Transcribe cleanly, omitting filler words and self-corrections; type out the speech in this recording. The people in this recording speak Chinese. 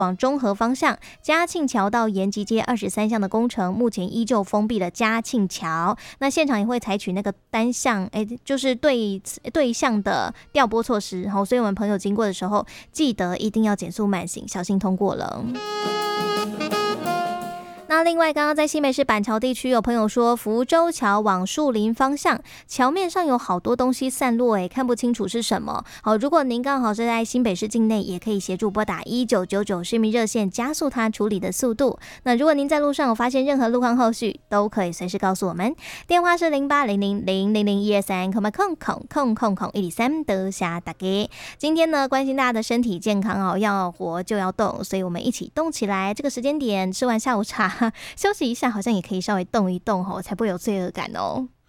往中和方向，嘉庆桥到延吉街23巷的工程，目前依旧封闭了嘉庆桥。那现场也会采取那个单向，就是对向的调拨措施。所以我们朋友经过的时候，记得一定要减速慢行，小心通过了。那另外，刚刚在新北市板桥地区有朋友说，福州桥往树林方向，桥面上有好多东西散落，看不清楚是什么。好，如果您刚好是在新北市境内，也可以协助拨打1999市民热线，加速它处理的速度。那如果您在路上有发现任何路况后续，都可以随时告诉我们，电话是0800000123，空123得下大家。今天呢，关心大家的身体健康要活就要动，所以我们一起动起来。这个时间点吃完下午茶休息一下，好像也可以稍微动一动才不会有罪恶感哦。